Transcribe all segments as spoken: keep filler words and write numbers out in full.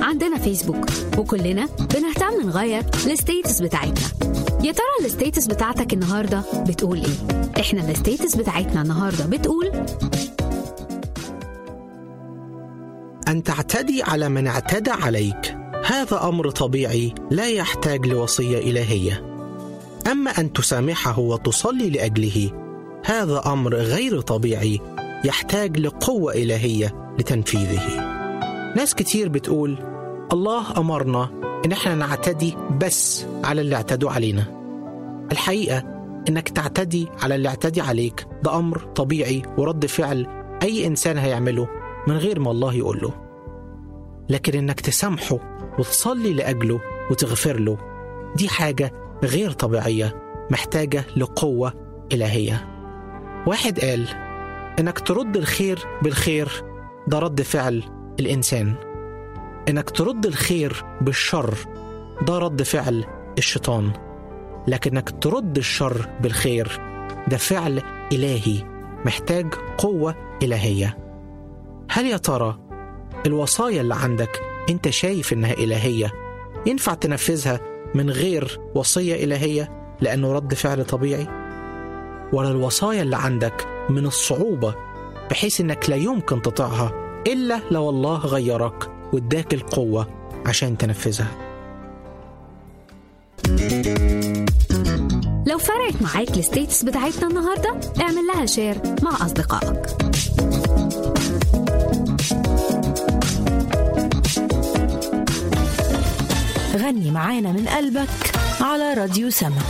عندنا فيسبوك وكلنا بنهتم نغير الستيتس بتاعتنا. يا ترى الستيتس بتاعتك النهاردة بتقول ايه؟ احنا الستيتس بتاعتنا النهاردة بتقول: أن تعتدي على من اعتدى عليك، هذا أمر طبيعي لا يحتاج لوصية إلهية. أما أن تسامحه وتصلي لأجله، هذا أمر غير طبيعي يحتاج لقوة إلهية لتنفيذه. ناس كتير بتقول الله أمرنا إن احنا نعتدي بس على اللي اعتدوا علينا. الحقيقة إنك تعتدي على اللي اعتدي عليك ده أمر طبيعي ورد فعل أي إنسان هيعمله من غير ما الله يقوله. لكن إنك تسامحه وتصلي لأجله وتغفر له، دي حاجة غير طبيعية محتاجة لقوة إلهية. واحد قال إنك ترد الخير بالخير ده رد فعل الإنسان، إنك ترد الخير بالشر ده رد فعل الشيطان، لكنك ترد الشر بالخير ده فعل إلهي محتاج قوة إلهية. هل يا ترى الوصايا اللي عندك أنت شايف إنها إلهية ينفع تنفذها من غير وصية إلهية لأنه رد فعل طبيعي؟ ولا الوصايا اللي عندك من الصعوبة بحيث إنك لا يمكن تطيعها إلا لو الله غيرك واداك القوة عشان تنفذها؟ لو فرقت معاك الستيتس بتاعتنا النهاردة، اعمل لها شير مع أصدقائك. غني معانا من قلبك على راديو سما.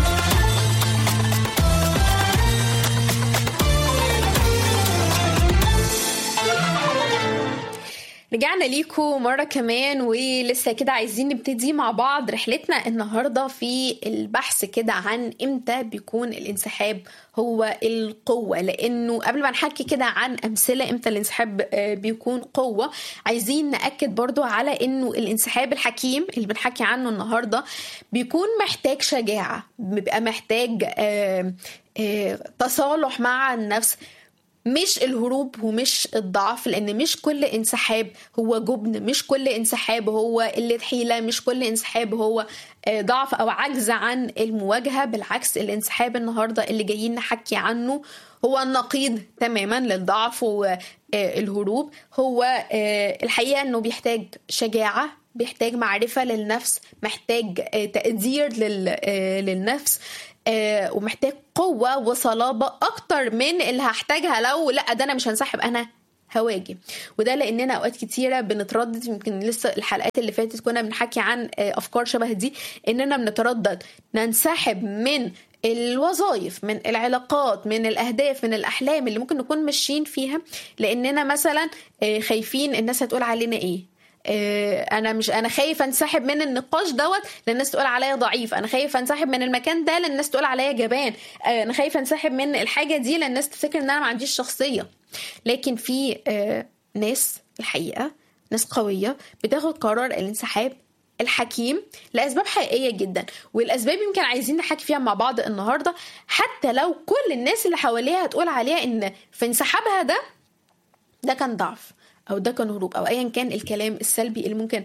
رجعنا ليكم مرة كمان، ولسه كده عايزين نبتدي مع بعض رحلتنا النهاردة في البحث كده عن امتى بيكون الانسحاب هو القوة. لأنه قبل ما نحكي كده عن أمثلة امتى الانسحاب بيكون قوة، عايزين نأكد برضو على أنه الانسحاب الحكيم اللي بنحكي عنه النهاردة بيكون محتاج شجاعة، بيبقى محتاج آآ آآ تصالح مع النفس، مش الهروب ومش الضعف. لأن مش كل انسحاب هو جبن، مش كل انسحاب هو قلة حيلة، مش كل انسحاب هو ضعف أو عجز عن المواجهة. بالعكس، الانسحاب النهاردة اللي جايين نحكي عنه هو النقيض تماما للضعف والهروب. هو الحقيقة أنه بيحتاج شجاعة، بيحتاج معرفة للنفس، محتاج تقدير للنفس، آه ومحتاج قوة وصلابة أكتر من اللي هحتاجها لو لا ده أنا مش هنسحب، أنا هواجه. وده لأننا أوقات كتيرة بنتردد، يمكن لسه الحلقات اللي فاتت كنا بنحكي عن آه أفكار شبه دي، إننا بنتردد ننسحب من الوظائف، من العلاقات، من الأهداف، من الأحلام اللي ممكن نكون ماشيين فيها، لأننا مثلا آه خايفين الناس هتقول علينا إيه. انا مش انا خايف انسحب من النقاش دوت لان الناس تقول عليا ضعيف، انا خايف انسحب من المكان ده لان الناس تقول عليا جبان، انا خايف انسحب من الحاجه دي لان الناس تفتكر ان انا ما عنديش شخصيه. لكن في ناس الحقيقه ناس قويه بتاخد قرار الانسحاب الحكيم لاسباب حقيقيه جدا، والاسباب يمكن عايزين نحكي فيها مع بعض النهارده، حتى لو كل الناس اللي حواليها هتقول عليها ان في انسحابها ده ده كان ضعف أو ده كان هروب أو أيا كان الكلام السلبي اللي ممكن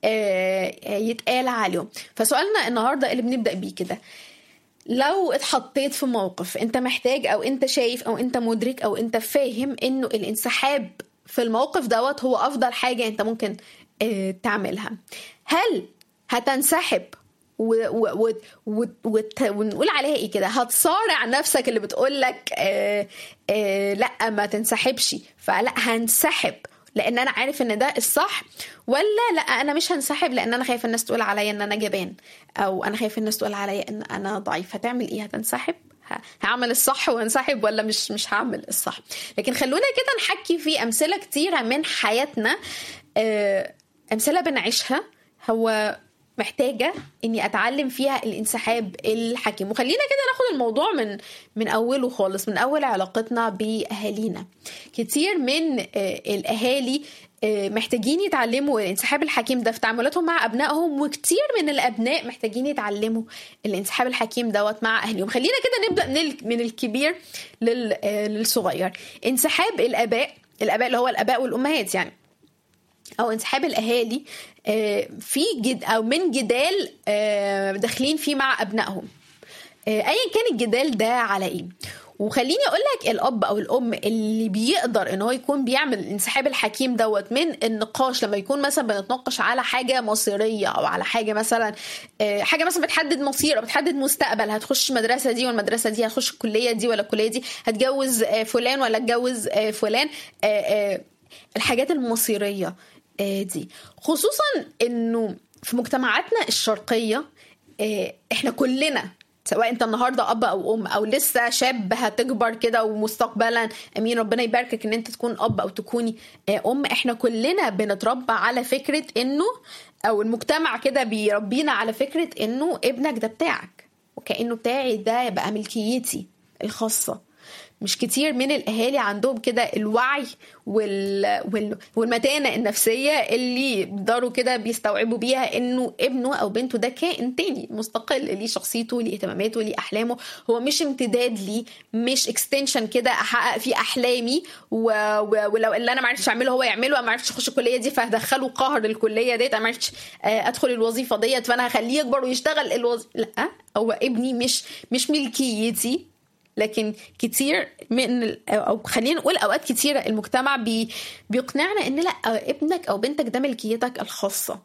يتقال عليهم. فسؤالنا النهاردة اللي بنبدأ بيه كده: لو اتحطيت في موقف انت محتاج أو انت شايف أو انت مدرك أو انت فاهم انه الانسحاب في الموقف دوت هو أفضل حاجة انت ممكن تعملها، هل هتنسحب ونقول عليها ايه كده، هتصارع نفسك اللي بتقولك آآ آآ لا ما تنسحبش فلا هنسحب لان انا عارف ان ده الصح، ولا لا انا مش هنسحب لان انا خايف الناس تقول عليا ان انا جبان او انا خايف الناس تقول عليا ان انا ضعيف؟ هتعمل ايه؟ هتنسحب؟ هعمل الصح وانسحب ولا مش مش هعمل الصح؟ لكن خلونا كده نحكي في امثله كتيره من حياتنا، امثله بنعيشها هو محتاجة اني اتعلم فيها الانسحاب الحكيم. وخلينا كده ناخد الموضوع من من اوله خالص، من اول علاقتنا باهالينا. كتير من الاهالي محتاجين يتعلموا الانسحاب الحكيم ده في تعاملاتهم مع ابنائهم، وكتير من الابناء محتاجين يتعلموا الانسحاب الحكيم دوت مع اهلهم. خلينا كده نبدأ من الكبير للصغير. انسحاب الاباء الاباء اللي هو الاباء والامهات، يعني او انسحاب الاهالي في جد او من جدال داخلين فيه مع ابنائهم، ايا كان الجدال ده على ايه. وخليني اقول لك الاب او الام اللي بيقدر ان هو يكون بيعمل الانسحاب الحكيم دوت من النقاش، لما يكون مثلا بنتناقش على حاجه مصيريه او على حاجه مثلا حاجه مثلا بتحدد مصير او بتحدد مستقبل، هتخش المدرسه دي والمدرسه دي، هتخش الكليه دي ولا الكليه دي، هتجوز فلان ولا اتجوز فلان، الحاجات المصيريه دي، خصوصا انه في مجتمعاتنا الشرقيه احنا كلنا، سواء انت النهارده اب او ام او لسه شاب هتكبر كده ومستقبلا امين ربنا يباركك ان انت تكون اب او تكوني ام، احنا كلنا بنتربى على فكره انه، او المجتمع كده بيربينا على فكره انه ابنك ده بتاعك، وكانه بتاعي ده يبقى ملكيتي الخاصه. مش كتير من الاهالي عندهم كده الوعي وال... وال... والمتانه النفسيه اللي يقدروا كده بيستوعبوا بيها انه ابنه او بنته ده كائن تاني مستقل، ليه شخصيته، ليه اهتماماته، ليه احلامه، هو مش امتداد لي، مش اكستنشن كده احقق فيه احلامي و... و... ولو اللي انا ما عرفتش اعمله هو يعمله، ما عرفتش اخش الكليه دي فهدخله قهر الكليه ديت، ما عرفتش ادخل الوظيفه ديت فانا هخليه يكبر ويشتغل الوظيفه. لا، هو ابني مش مش ملكيتي. لكن كتير من او خلينا نقول اوقات كتيره المجتمع بي بيقنعنا ان لا، ابنك او بنتك ده ملكيتك الخاصه.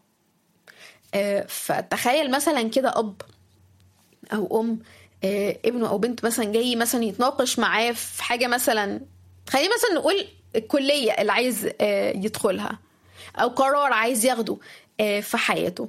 فتخيل مثلا كده اب او ام ابنه او بنته مثلا جاي مثلا يتناقش معاه في حاجه، مثلا خلينا مثلا نقول الكليه اللي عايز يدخلها او قرار عايز ياخده في حياته،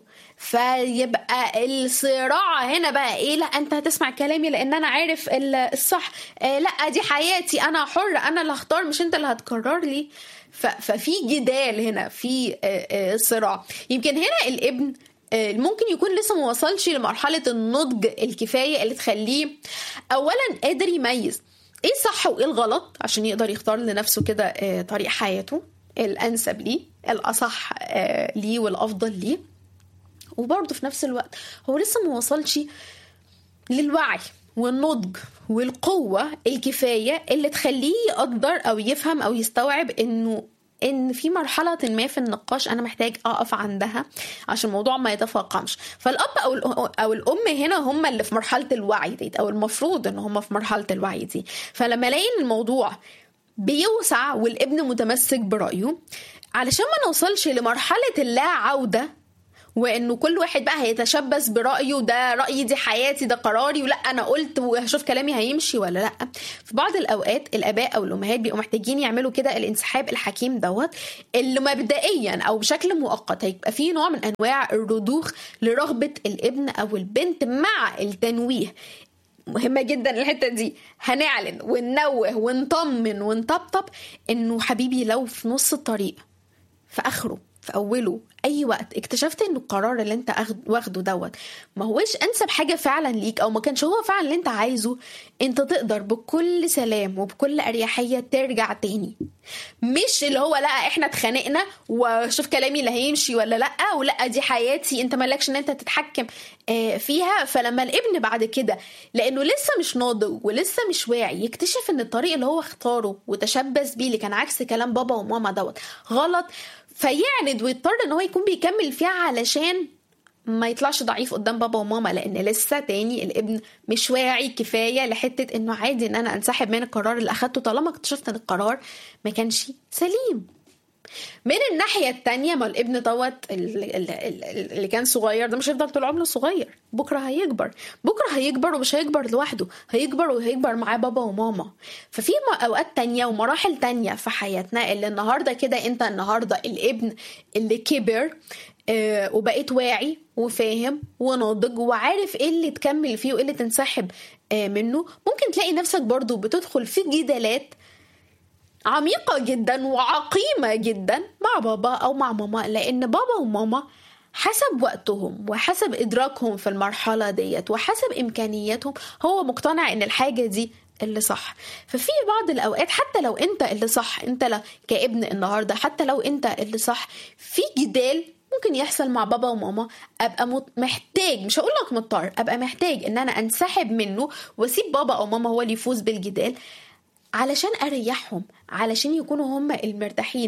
فيبقى الصراع هنا بقى ايه؟ لا انت هتسمع كلامي لان انا عارف الصح، لا دي حياتي انا حر، انا اللي هختار مش انت اللي هتقرر لي. ففي جدال هنا، في صراع. يمكن هنا الابن ممكن يكون لسه ما وصلش لمرحله النضج الكفايه اللي تخليه اولا قادر يميز ايه صح وايه الغلط عشان يقدر يختار لنفسه كده طريق حياته الأنسب ليه، الأصح ليه والأفضل ليه. وبرضه في نفس الوقت هو لسه ما وصلش للوعي والنضج والقوة الكفاية اللي تخليه يقدر أو يفهم أو يستوعب إنه إن في مرحلة ما في النقاش أنا محتاج أقف عندها عشان الموضوع ما يتفاقمش. فالأب أو أو الأم هنا هم اللي في مرحلة الوعي دي، أو المفروض إن هم في مرحلة الوعي دي. فلما الاقي الموضوع بيوسع والابن متمسك برأيه، علشان ما نوصلش لمرحلة اللا عودة وانه كل واحد بقى هيتشبث برأيه، ده رأيي دي حياتي ده قراري ولا انا قلت وهشوف كلامي هيمشي ولا لا. في بعض الاوقات الاباء او الامهات بيبقوا محتاجين يعملوا كده الانسحاب الحكيم دوت، اللي مبدئيا او بشكل مؤقت هيبقى فيه نوع من انواع الرضوخ لرغبة الابن او البنت مع التنويه. مهمة جدا الحتة دي، هنعلن وننوه ونطمن ونطبطب انه حبيبي لو في نص الطريق، في اخره، في اوله، اي وقت اكتشفت ان القرار اللي انت واخده دوت ما هوش انسب حاجة فعلا ليك، او ما كانش هو فعلا اللي انت عايزه، انت تقدر بكل سلام وبكل اريحية ترجع تاني. مش اللي هو لا احنا اتخانقنا وشوف كلامي اللي هيمشي ولا لا، ولا دي حياتي انت مالكش ان انت تتحكم فيها. فلما الابن بعد كده لانه لسه مش ناضج ولسه مش واعي يكتشف ان الطريق اللي هو اختاره وتشبث بيه اللي كان عكس كلام بابا وماما دوت غلط، فيعند ويضطر ان هو يكون بيكمل فيها علشان ما يطلعش ضعيف قدام بابا وماما، لان لسه تاني الابن مش واعي كفاية لحتة انه عادي ان انا انسحب من القرار اللي اخدته طالما اكتشفت ان القرار ما كانش سليم. من الناحية التانية ما الابن دوت اللي كان صغير ده مش هيفضل طول عمره صغير، بكرة هيكبر، بكرة هيكبر ومش هيكبر لوحده، هيكبر وهيكبر معاه بابا وماما. ففي اوقات تانية ومراحل تانية في حياتنا اللي النهاردة كده انت النهاردة الابن اللي كبر آه وبقيت واعي وفاهم وناضج وعارف ايه اللي تكمل فيه وايه اللي تنسحب آه منه، ممكن تلاقي نفسك برضو بتدخل في جدالات عميقة جدا وعقيمة جدا مع بابا أو مع ماما، لأن بابا وماما حسب وقتهم وحسب إدراكهم في المرحلة ديت وحسب إمكانياتهم هو مقتنع إن الحاجة دي اللي صح. ففي بعض الأوقات حتى لو أنت اللي صح، أنت كابن النهاردة حتى لو أنت اللي صح، في جدال ممكن يحصل مع بابا وماما أبقى محتاج، مش هقول لك مضطر، أبقى محتاج إن أنا أنسحب منه وأسيب بابا أو ماما هو اللي يفوز بالجدال علشان اريحهم، علشان يكونوا هم المرتاحين.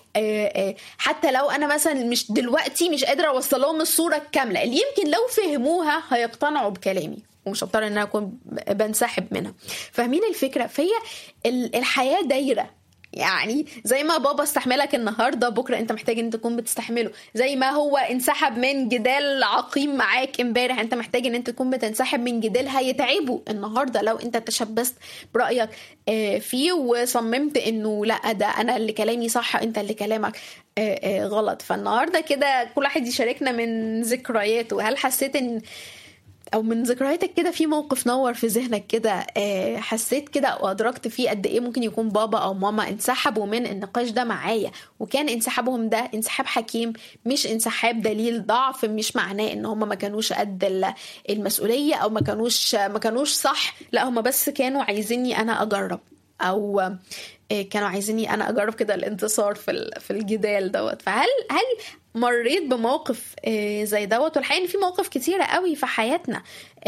حتى لو انا مثلا مش دلوقتي مش قادره اوصل لهم الصوره الكامله اللي يمكن لو فهموها هيقتنعوا بكلامي، ومش هضطر ان انا اكون بنسحب منها. فاهمين الفكره؟ فهي الحياه دايره، يعني زي ما بابا استحملك النهارده بكره انت محتاج ان تكون بتستحمله، زي ما هو انسحب من جدال عقيم معاك امبارح انت محتاج ان انت تكون بتنسحب من جدال هيتعبه النهارده لو انت تشبثت برايك فيه وصممت انه لا ده انا اللي كلامي صح انت اللي كلامك غلط. فالنهارده كده كل واحد يشاركنا من ذكرياته. هل حسيت ان او من ذكرياتك كده في موقف نور في ذهنك كده حسيت كده وادركت فيه قد ايه ممكن يكون بابا او ماما انسحبوا من النقاش ده معايا، وكان انسحابهم ده انسحاب حكيم مش انسحاب دليل ضعف، مش معناه ان هم ما كانوش قد المسؤولية او ما كانوش ما كانوش صح، لا هم بس كانوا عايزيني انا اجرب، او كانوا عايزيني انا اجرب كده الانتصار في في الجدال دوت. فهل هل مريت بموقف زي دوت؟ والحقيقة ان في مواقف كتيرة قوي في حياتنا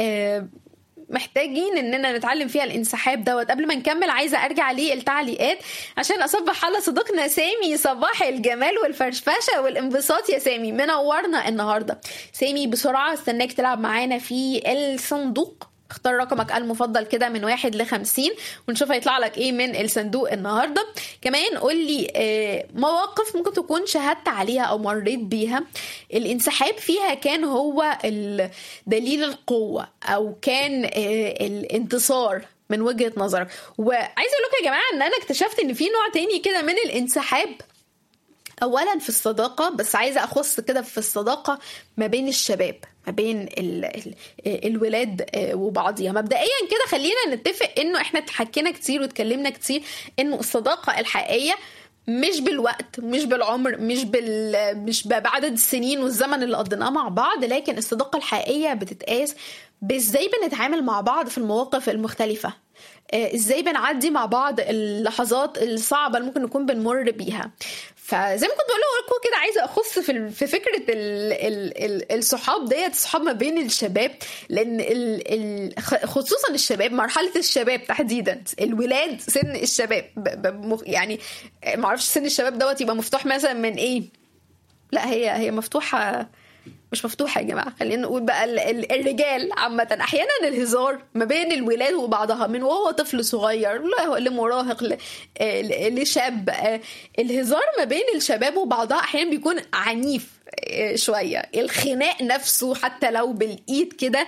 محتاجين اننا نتعلم فيها الانسحاب دوت. قبل ما نكمل عايزة ارجع ليه التعليقات عشان اصبح على صديقنا سامي. صباح الجمال والفرشفشة والانبساط يا سامي، منورنا النهاردة. سامي بسرعة استناك تلعب معانا في الصندوق، اختار رقمك المفضل كده من واحد لخمسين ونشوف هيطلع لك ايه من الصندوق النهاردة. كمان قول لي مواقف ممكن تكون شهدت عليها او مريت بيها الانسحاب فيها كان هو دليل القوة او كان الانتصار من وجهة نظرك. وعايزة اقول لكم يا جماعة ان انا اكتشفت ان في نوع تاني كده من الانسحاب، اولا في الصداقة، بس عايزة اخص كده في الصداقة ما بين الشباب، ما بين ال ال الولاد وبعضيها. مبدئيا كده خلينا نتفق انه احنا اتحكينا كتير واتكلمنا كتير انه الصداقة الحقيقية مش بالوقت، مش بالعمر، مش بال مش بعدد السنين والزمن اللي قضيناه مع بعض، لكن الصداقة الحقيقية بتتقاس بازاي بنتعامل مع بعض في المواقف المختلفة، ازاي بنعدي مع بعض اللحظات الصعبة اللي ممكن نكون بنمر بيها. فزي ما كنت بقول لكم كده عايزه اخص في في فكره ال ال ال الصحاب ديت، الصحاب ما بين الشباب، لان ال ال خصوصا الشباب، مرحله الشباب تحديدا، الولاد سن الشباب يعني ما اعرفش سن الشباب دوت يبقى مفتوح مثلا من ايه، لا هي هي مفتوحه مش مفتوحة يا جماعة. خلينا نقول بقى الرجال عامة أحيانا الهزار ما بين الولاد وبعضها من وهو طفل صغير لمراهق لشاب، الهزار ما بين الشباب وبعضها أحيانا بيكون عنيف شوية، الخناق نفسه حتى لو بالإيد كده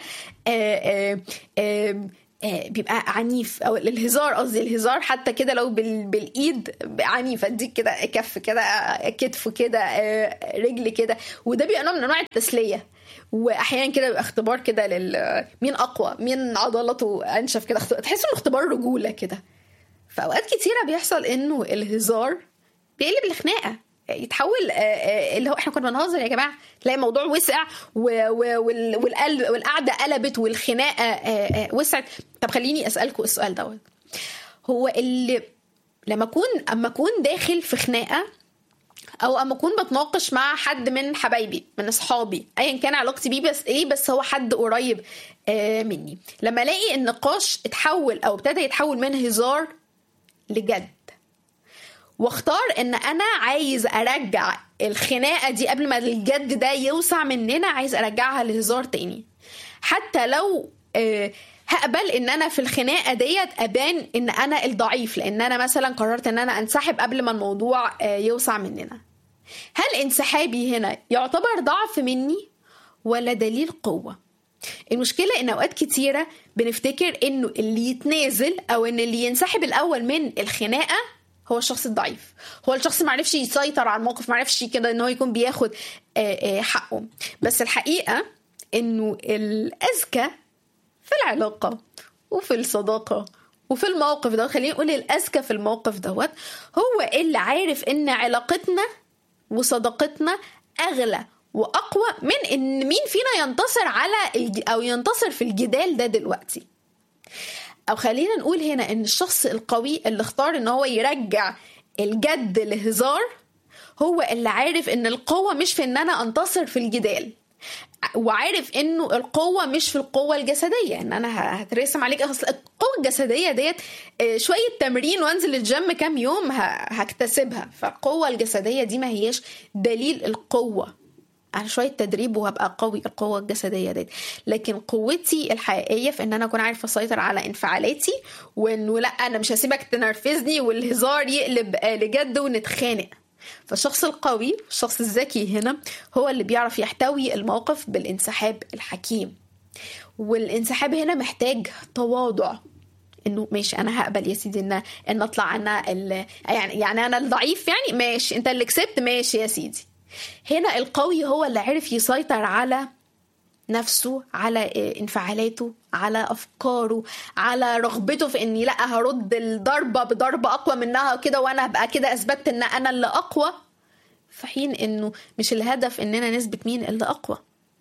بيبقى عنيف، او الهزار قصدي الهزار حتى كده لو بالايد عنيف، اديك كده كف كده كتف كده رجل كده، وده بيبقى نوع من انواع التسليه. واحيانا كده بيبقى اختبار كده لل مين اقوى، مين عضلاته انشف كده، تحس انه اختبار رجوله كده. فاوقات كتيره بيحصل انه الهزار بيقلب لخناقه، يتحول اللي هو احنا كنا بنهزر يا جماعه، تلاقي الموضوع وسع والقلب والقعده قلبت والخناقه وسعت. طب خليني اسالكم السؤال دوت، هو اللي لما اكون اما اكون داخل في خناقه او اما اكون بتناقش مع حد من حبايبي من اصحابي ايا كان علاقتي بيه بس ايه بس هو حد قريب مني، لما الاقي النقاش اتحول او ابتدى يتحول من هزار لجد، واختار ان انا عايز ارجع الخناقه دي قبل ما الجد ده يوسع مننا، عايز ارجعها لهزار تاني، حتى لو أه هقبل ان انا في الخناقه ديت ابان ان انا الضعيف، لان انا مثلا قررت ان انا انسحب قبل ما الموضوع أه يوسع مننا. هل انسحابي هنا يعتبر ضعف مني ولا دليل قوه؟ المشكله ان اوقات كتيره بنفتكر انه اللي يتنازل او ان اللي ينسحب الاول من الخناقه هو الشخص الضعيف، هو الشخص ما عرفش يسيطر على الموقف، ما عرفش كده ان هو يكون بياخد حقه. بس الحقيقة انه الأذكى في العلاقة وفي الصداقة وفي الموقف ده، خلينا نقول الأذكى في الموقف دوت هو اللي عارف ان علاقتنا وصداقتنا أغلى وأقوى من ان مين فينا ينتصر على او ينتصر في الجدال ده دلوقتي. او خلينا نقول هنا ان الشخص القوي اللي اختار ان هو يرجع الجد لهزار هو اللي عارف ان القوة مش في ان انا انتصر في الجدال، وعارف انه القوة مش في القوة الجسدية، ان انا هترسم عليك اصل القوة الجسدية ديت شوية تمرين وانزل الجيم كام يوم هكتسبها، فالقوة الجسدية دي ما هيش دليل القوة، على شوية تدريب وهبقى قوي القوة الجسدية ديت. لكن قوتي الحقيقية في ان انا اكون عارف اسيطر على انفعالاتي، وانه لا انا مش هسيبك تنرفزني والهزار يقلب لجد ونتخانق. فالشخص القوي الشخص الذكي هنا هو اللي بيعرف يحتوي الموقف بالانسحاب الحكيم. والانسحاب هنا محتاج تواضع، انه ماشي انا هقبل يا سيدي ان ان اطلع انا يعني يعني انا الضعيف، يعني ماشي انت اللي كسبت، ماشي يا سيدي. هنا القوي هو اللي عرف يسيطر على نفسه، على انفعالاته، على أفكاره، على رغبته في أني لا هرد الضربة بضربة أقوى منها كده وأنا هبقى كده أثبت أن أنا اللي أقوى، في حين أنه مش الهدف أننا نثبت مين اللي أقوى.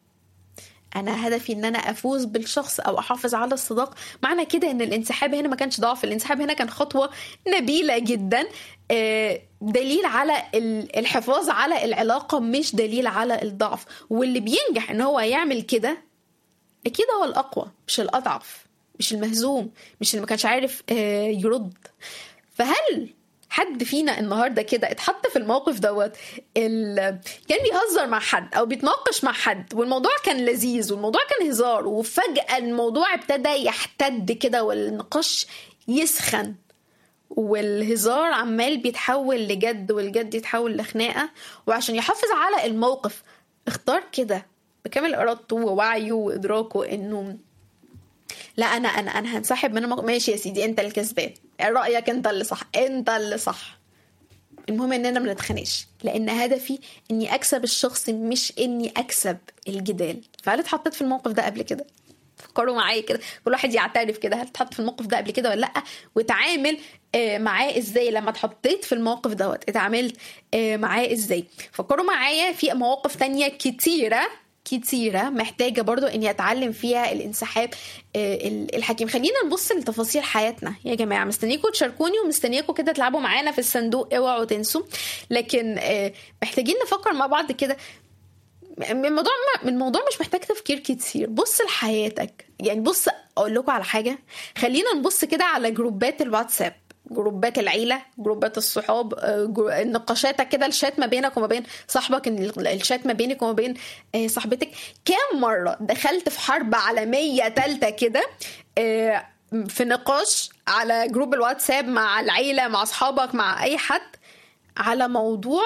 أنا هدفي أن أنا أفوز بالشخص أو أحافظ على الصداقة. معنى كده أن الانسحاب هنا ما كانش ضعف، الانسحاب هنا كان خطوة نبيلة جدا، دليل على الحفاظ على العلاقة مش دليل على الضعف. واللي بينجح أن هو يعمل كده أكيد هو الأقوى مش الأضعف، مش المهزوم، مش اللي ما كانش عارف يرد. فهل حد فينا النهاردة كده اتحط في الموقف دوت كان بيهزر مع حد أو بيتناقش مع حد والموضوع كان لذيذ والموضوع كان هزار، وفجأة الموضوع ابتدى يحتد كده والنقاش يسخن والهزار عمال بيتحول لجد والجد يتحول لخناقة، وعشان يحافظ على الموقف اختار كده بكامل إرادته ووعيه وإدراكه إنه لا أنا أنا أنا هنسحب من الموقف. ماشي يا سيدي أنت الكسبان، رأيك أنت اللي صح، أنت اللي صح، المهم إننا ما نتخانقش، لأن هدفي إني أكسب الشخص مش إني أكسب الجدال. فهل اتحطيت في الموقف ده قبل كده؟ فكروا معايا كده، كل واحد يعترف كده، هل اتحط في الموقف ده قبل كده ولا لأ؟ وتعامل معاه ازاي لما اتحطيت في الموقف دوت، اتعاملت معاه ازاي؟ فكروا معايا في مواقف تانية كتيرة كتيرة محتاجة برضو اني اتعلم فيها الانسحاب الحكيم. خلينا نبص لتفاصيل حياتنا يا جماعة، مستنيكم تشاركوني ومستنيكم كده تلعبوا معانا في الصندوق، اوعوا تنسوا. لكن محتاجين نفكر مع بعض كده. الموضوع الموضوع مش محتاج تفكير كتير، بص لحياتك. يعني بص اقول لكم على حاجة، خلينا نبص كده على جروبات الواتساب، جروبات العيلة، جروبات الصحاب، النقاشاتك كده، الشات ما بينك وما بين صاحبك، الشات ما بينك وما بين صاحبتك. كم مرة دخلت في حرب عالمية تالتة كده في نقاش على جروب الواتساب مع العيلة، مع أصحابك، مع أي حد، على موضوع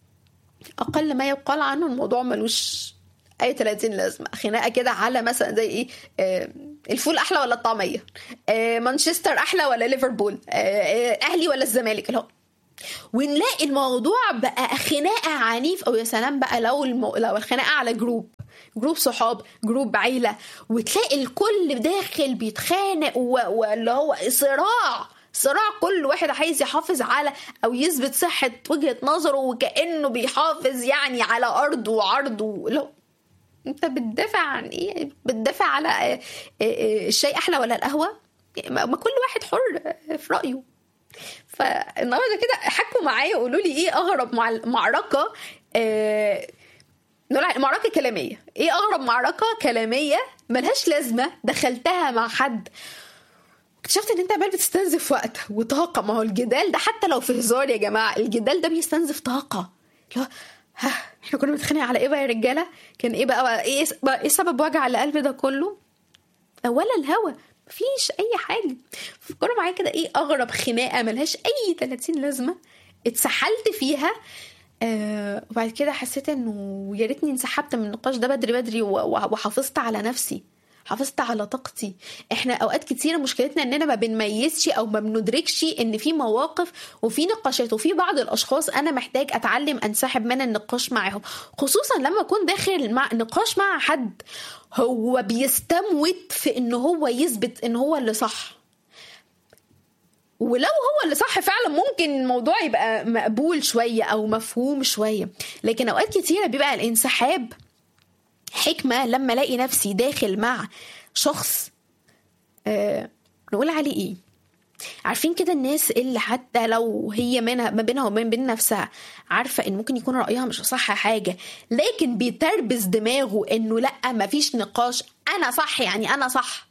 أقل ما يقال عنه الموضوع ملوش أي ثلاثين لازمة، خناقة كده على مثلا زي إيه، آه الفول أحلى ولا الطعمية، آه مانشستر أحلى ولا ليفربول، آه أهلي ولا الزمالك، لا. ونلاقي الموضوع بقى خناقة عنيف. أو يا سلام بقى لو المو... لو الخناقة على جروب جروب صحاب، جروب عيلة، وتلاقي الكل داخل بيتخانق واللي هو صراع صراع، كل واحد عايز يحافظ على أو يثبت صحة وجهة نظره وكأنه بيحافظ يعني على أرضه وعرضه. لو انت بتدافع عن ايه؟ بتدافع على الشاي احلى ولا القهوه؟ ما كل واحد حر في رايه. فالنهارده كده حكوا معايا وقولوا لي ايه اغرب معركه، اه معركه كلاميه، ايه اغرب معركه كلاميه ملهاش لازمه دخلتها مع حد اكتشفت ان انت عمال بتستنزف وقت وطاقه. ما هو الجدال ده حتى لو في هزار يا جماعه، الجدال ده بيستنزف طاقه. لا ها احنا كنا بنتخانق على ايه بقى يا رجاله؟ كان ايه بقى ايه ايه سبب وجع القلب ده كله؟ ولا الهوى، مفيش اي حاجه. فكروا معايا كده ايه اغرب خناقه ملهاش اي ثلاثين لازمه اتسحلت فيها، آه وبعد كده حسيت انه يا ريتني انسحبت من النقاش ده بدري بدري وحافظت على نفسي، حافظت على طاقتي. احنا اوقات كتيره مشكلتنا اننا ما بنميزش او ما بندركش ان في مواقف وفي نقاشات وفي بعض الاشخاص انا محتاج اتعلم انسحب من النقاش معهم، خصوصا لما اكون داخل مع نقاش مع حد هو بيستموت في ان هو يثبت ان هو اللي صح. ولو هو اللي صح فعلا ممكن الموضوع يبقى مقبول شويه او مفهوم شويه، لكن اوقات كتيره بيبقى الانسحاب حكمة لما الاقي نفسي داخل مع شخص آه نقول عليه ايه، عارفين كده الناس اللي حتى لو هي منها ما بينها وما بين نفسها عارفة ان ممكن يكون رأيها مش صح حاجة، لكن بيتربس دماغه انه لا مفيش نقاش، انا صح يعني انا صح.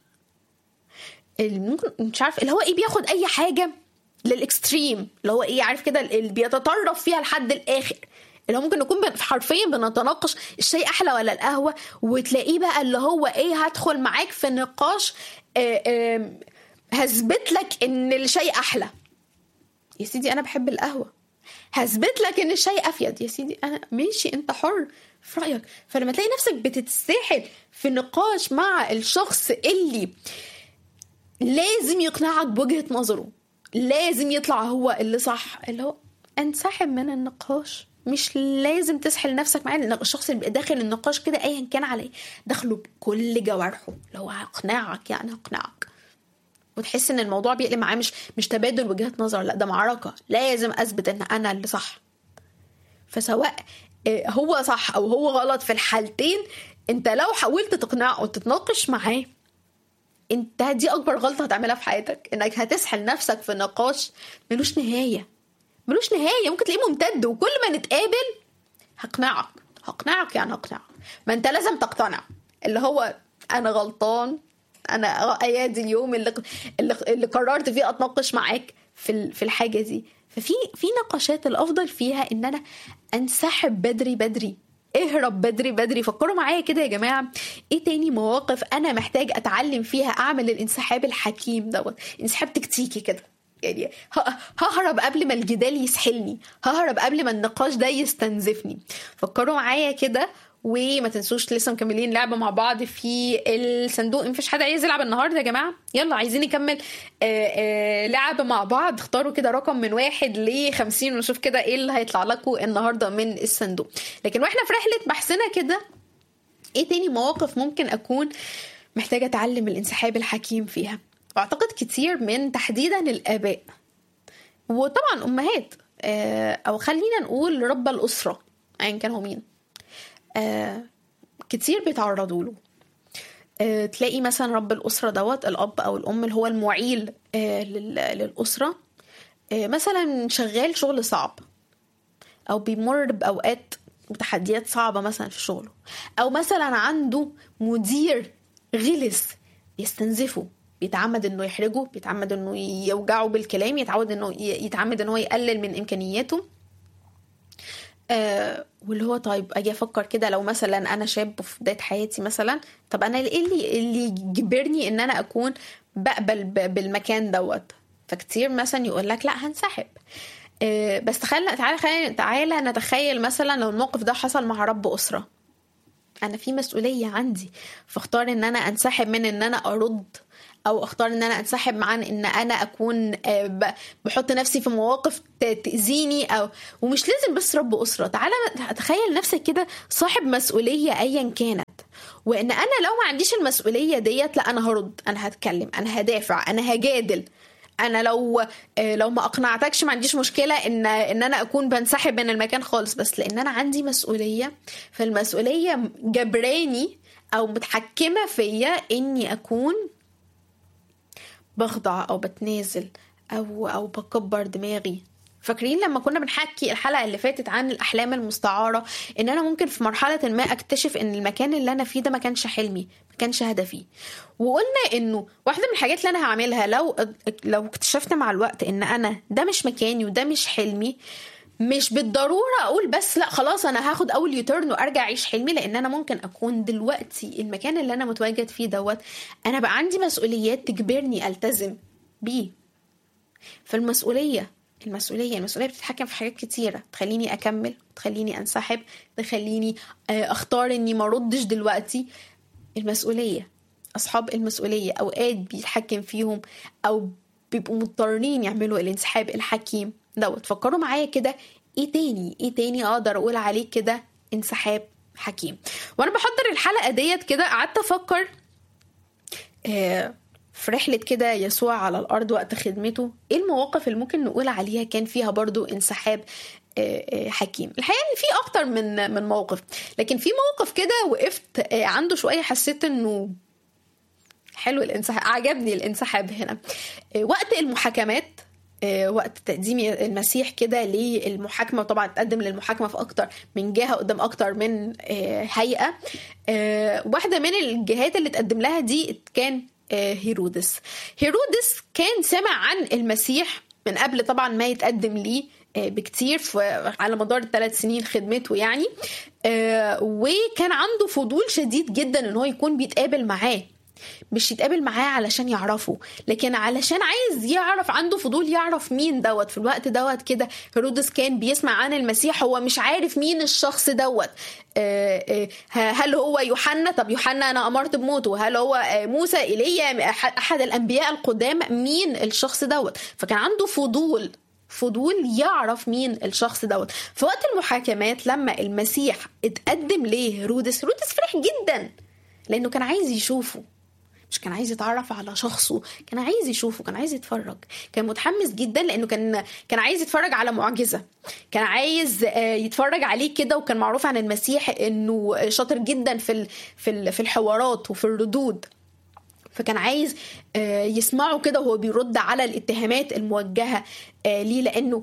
ممكن مش عارف اللي هو ايه، بياخد اي حاجة للاكستريم، اللي هو ايه عارف كده اللي بيتطرف فيها لحد الاخر، اللي هو ممكن نكون حرفيا بنتناقش الشيء احلى ولا القهوة، وتلاقيه بقى اللي هو ايه هدخل معاك في نقاش آآ آآ هثبت لك ان الشيء احلى. يا سيدي انا بحب القهوة، هثبت لك ان الشيء افيد. يا سيدي انا ماشي، انت حر في رايك. فلما تلاقي نفسك بتتسحل في نقاش مع الشخص اللي لازم يقنعك بوجهة نظره، لازم يطلع هو اللي صح، اللي هو انسحب من النقاش. مش لازم تسحل نفسك معاه، لان الشخص اللي داخل النقاش كده ايا كان عليه داخله بكل جوارحه، لو هقنعك يعني هقنعك، وتحس ان الموضوع بيقلب معاه مش مش تبادل وجهات نظر، لا ده معركة، لازم اثبت ان انا اللي صح. فسواء هو صح او هو غلط، في الحالتين انت لو حاولت تقنعه وتتناقش معاه، انت دي اكبر غلطة هتعملها في حياتك، انك هتسحل نفسك في نقاش ملوش نهاية ملوش نهاية ممكن تلاقيه ممتد، وكل ما نتقابل هقنعك هقنعك يعني هقنعك. ما انت لازم تقتنع، اللي هو انا غلطان، انا ايادي اليوم اللي اللي, اللي قررت فيه اتناقش معاك في في الحاجة دي. ففي في نقاشات الافضل فيها ان انا انسحب بدري بدري، اهرب بدري بدري. فكروا معايا كده يا جماعة، ايه تاني مواقف انا محتاج اتعلم فيها اعمل الانسحاب الحكيم دوت، انسحاب تكتيكي كده، يعني ههرب قبل ما الجدال يسحلني، ههرب قبل ما النقاش ده يستنزفني. فكروا معايا كده، وما تنسوش لسه مكملين لعبة مع بعض في الصندوق. مفيش حد عايز يلعب النهاردة يا جماعة؟ يلا عايزين نكمل آآ آآ لعبة مع بعض. اختاروا كده رقم من واحد لخمسين ونشوف كده ايه اللي هيطلع لكم النهاردة من الصندوق. لكن واحنا في رحلة بحثنا كده، ايه تاني مواقف ممكن اكون محتاجة اتعلم الانسحاب الحكيم فيها؟ واعتقد كتير من تحديدا الاباء وطبعا امهات، او خلينا نقول رب الاسرة ايا كان هو مين، آه كتير بيتعرضوا له. آه تلاقي مثلا رب الأسرة دوت الأب أو الأم اللي هو المعيل آه للأسرة، آه مثلا شغال شغل صعب، أو بيمر بأوقات وتحديات صعبة مثلا في شغله، أو مثلا عنده مدير غلس بيستنزفه، بيتعمد انه يحرجه، بيتعمد انه يوجعه بالكلام، يتعود انه يتعمد انه يقلل من امكانياته. آه واللي هو طيب اجي افكر كده، لو مثلا انا شاب في بدايه حياتي مثلا، طب انا ايه اللي اللي يجبرني ان انا اكون بقبل بالمكان دوت؟ فكتير مثلا يقول لك لا هنسحب. آه بس تخيل تعالى خلينا تعالى نتخيل مثلا لو الموقف ده حصل مع رب اسره، انا في مسؤوليه عندي، فاختار ان انا انسحب من ان انا ارد، او اختار ان انا انسحب عن ان انا اكون بحط نفسي في مواقف تأذيني، او ومش لازم بس رب اسره. تعالى تخيل نفسك كده صاحب مسؤوليه ايا كانت، وان انا لو ما عنديش المسؤوليه ديت، لا انا هرد، انا هتكلم، انا هدافع، انا هجادل. انا لو لو ما اقنعتكش ما عنديش مشكله ان ان انا اكون بنسحب من المكان خالص، بس لان انا عندي مسؤوليه، فالمسؤوليه جبراني او متحكمه فيا اني اكون بخضع او بتنازل او او بكبر دماغي. فاكرين لما كنا بنحكي الحلقه اللي فاتت عن الاحلام المستعاره، ان انا ممكن في مرحله ما اكتشف ان المكان اللي انا فيه ده ما كانش حلمي، ما كانش هدفي. وقلنا انه واحده من الحاجات اللي انا هعملها لو لو اكتشفت مع الوقت ان انا ده مش مكاني وده مش حلمي، مش بالضروره اقول بس لا خلاص انا هاخد اول يوتيرن وارجع اعيش حلمي، لان انا ممكن اكون دلوقتي المكان اللي انا متواجد فيه دوت انا بقى عندي مسؤوليات تجبرني التزم بيه. فالمسؤوليه المسؤوليه المسؤوليه بتتحكم في حاجات كتيره، تخليني اكمل، تخليني انسحب، تخليني اختار اني ما ردش دلوقتي. المسؤوليه، اصحاب المسؤوليه اوقات بيتحكم فيهم او بيبقوا مضطرين يعملوا الانسحاب الحكيم دوت. فكروا معايا كده، ايه تاني ايه تاني اقدر اقول عليه كده انسحاب حكيم؟ وانا بحضر الحلقه ديت كده قعدت افكر آه في رحله كده يسوع على الارض وقت خدمته، ايه المواقف اللي ممكن نقول عليها كان فيها برضو انسحاب آه آه حكيم؟ الحقيقه ان في اكتر من من موقف، لكن في موقف كده وقفت آه عنده شويه، حسيت انه حلو الانسحاب، عجبني الانسحاب هنا. وقت المحاكمات، وقت تقديم المسيح كده للمحاكمة، وطبعا تقدم للمحاكمة في أكتر من جهة قدام أكتر من هيئة. واحدة من الجهات اللي تقدم لها دي كان هيرودس. هيرودس كان سمع عن المسيح من قبل طبعا ما يتقدم ليه بكتير على مدار الثلاث سنين خدمته يعني، وكان عنده فضول شديد جدا ان هو يكون بيتقابل معاه. مش يتقابل معاه علشان يعرفه، لكن علشان عايز يعرف، عنده فضول يعرف مين دوت. في الوقت دوت كده هيرودس كان بيسمع عن المسيح، هو مش عارف مين الشخص دوت. هل هو يوحنا؟ طب يوحنا انا امرت بموته. هل هو موسى، ايليا، احد الانبياء القدام؟ مين الشخص دوت؟ فكان عنده فضول فضول يعرف مين الشخص دوت. في وقت المحاكمات لما المسيح اتقدم ليه هيرودس، هيرودس فرح جدا لانه كان عايز يشوفه، مش كان عايز يتعرف على شخصه، كان عايز يشوفه، كان عايز يتفرج. كان متحمس جدا لانه كان كان عايز يتفرج على معجزة، كان عايز يتفرج عليه كده. وكان معروف عن المسيح انه شاطر جدا في في في الحوارات وفي الردود، فكان عايز يسمعه كده وهو بيرد على الاتهامات الموجهة ليه، لانه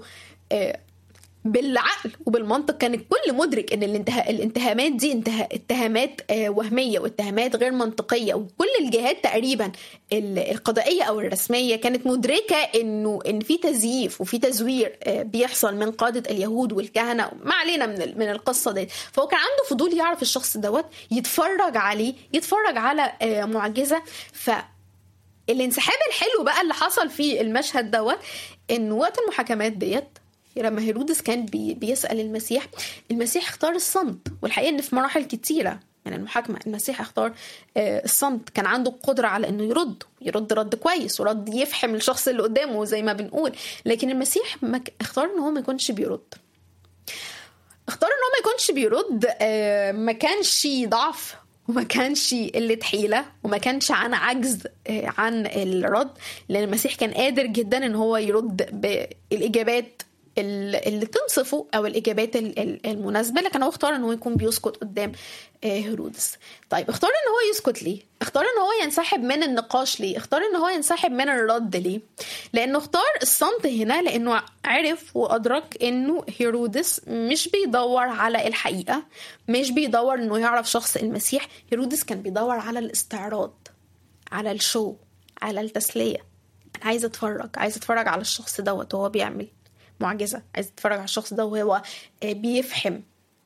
بالعقل وبالمنطق كان الكل مدرك ان الاتهامات دي اتهامات وهمية واتهامات غير منطقية. وكل الجهات تقريبا القضائية او الرسمية كانت مدركة انه ان في تزييف وفي تزوير بيحصل من قادة اليهود والكهنة. ما علينا من من القصة دي. فهو كان عنده فضول يعرف الشخص دوت، يتفرج عليه، يتفرج على معجزة. فالانسحاب الحلو بقى اللي حصل في المشهد دوت ان وقت المحاكمات ديت لما هيرودس كان بي بيسأل المسيح، المسيح اختار الصمت. والحقيقة ان في مراحل كتيرة من المحاكمة المسيح اختار الصمت. كان عنده القدرة على انه يرد يرد رد كويس ورد يفهم الشخص اللي قدامه زي ما بنقول، لكن المسيح اختار ان هو ما يكونش بيرد. اختار ان هو ما يكونش بيرد. ما كانش ضعف وما كانش قلة حيلة وما كانش عن عجز عن الرد، لأن المسيح كان قادر جدا ان هو يرد بالإجابات اللي تنصفه او الاجابات المناسبه، لكن هو اختار ان هو يكون بيسكت قدام هيرودس. طيب اختار ان هو يسكت ليه؟ اختار ان هو ينسحب من النقاش ليه؟ اختار ان هو ينسحب من الرد ليه؟ لانه اختار الصمت هنا لانه عرف وادرك انه هيرودس مش بيدور على الحقيقه، مش بيدور انه يعرف شخص المسيح. هيرودس كان بيدور على الاستعراض، على الشو، على التسليه. انا عايز اتفرج عايز اتفرج على الشخص دوت وهو بيعمل معجزة، عايز تتفرج على الشخص ده وهو بيفهم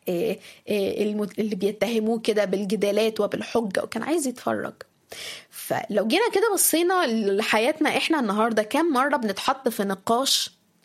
اللي بيتهموه كده بالجدالات وبالحجة، وكان عايز يتفرج. فلو جينا كده بصينا لحياتنا احنا النهاردة، كم مرة بنتحط في نقاش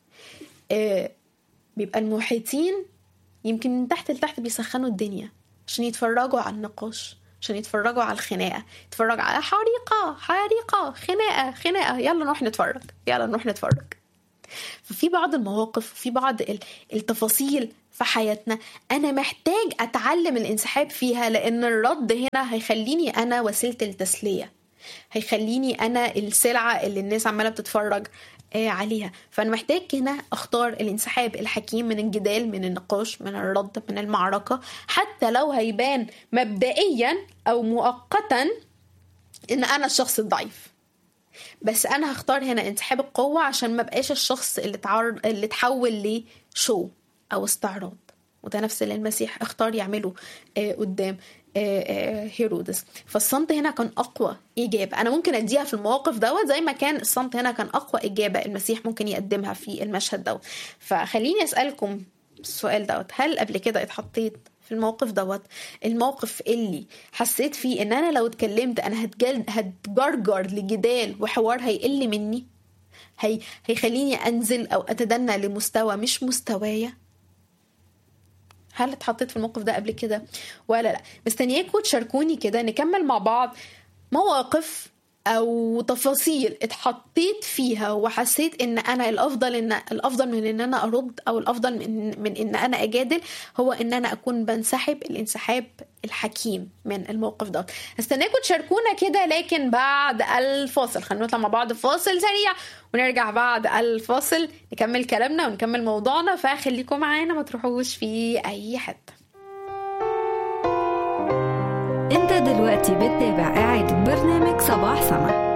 بيبقى المحيطين يمكن من تحت لتحت بيسخنوا الدنيا عشان يتفرجوا على النقاش، عشان يتفرجوا على الخناقة، يتفرج على حريقة حريقة خناقة خناقة يلا نروح نتفرج يلا نروح نتفرج. ففي بعض المواقف وفي بعض التفاصيل في حياتنا أنا محتاج أتعلم الانسحاب فيها، لأن الرد هنا هيخليني أنا وسيلة التسلية، هيخليني أنا السلعة اللي الناس عمالة بتتفرج عليها. فأنا محتاج هنا أختار الانسحاب الحكيم من الجدال، من النقاش، من الرد، من المعركة، حتى لو هيبان مبدئيا أو مؤقتا إن أنا الشخص الضعيف. بس انا هختار هنا انسحاب القوة عشان ما بقاش الشخص اللي تعرض اللي تحول لشو او استعراض. وده نفس اللي المسيح اختار يعمله آه قدام آه آه هيرودس. فالصمت هنا كان اقوى اجابة انا ممكن اديها في المواقف دوت، زي ما كان الصمت هنا كان اقوى اجابة المسيح ممكن يقدمها في المشهد دوت. فخليني اسألكم السؤال دوت، هل قبل كده اتحطيت في الموقف دوت، الموقف اللي حسيت فيه ان انا لو اتكلمت انا هتجرجر لجدال وحوار هيقل مني، هي هيخليني انزل او اتدنى لمستوى مش مستوايا؟ هل اتحطيت في الموقف ده قبل كده ولا لا؟ مستنياكم تشاركوني كده نكمل مع بعض مواقف او تفاصيل اتحطيت فيها وحسيت ان انا الافضل ان الافضل من ان انا ارد، او الافضل من, من ان انا اجادل هو ان انا اكون بنسحب الانسحاب الحكيم من الموقف ده. استناكم تشاركونا كده، لكن بعد الفاصل خلينا نطلع مع بعض فاصل سريع ونرجع بعد الفاصل نكمل كلامنا ونكمل موضوعنا. فخليكم معانا ما تروحوش في اي حته. انت دلوقتي بتتابع إعادة برنامج صباح سما.